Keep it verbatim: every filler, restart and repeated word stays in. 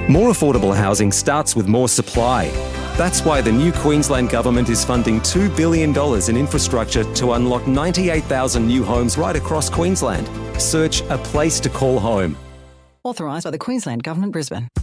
More affordable housing starts with more supply. That's why the new Queensland Government is funding two billion dollars in infrastructure to unlock ninety-eight thousand new homes right across Queensland. Search A Place to Call Home. Authorised by the Queensland Government, Brisbane.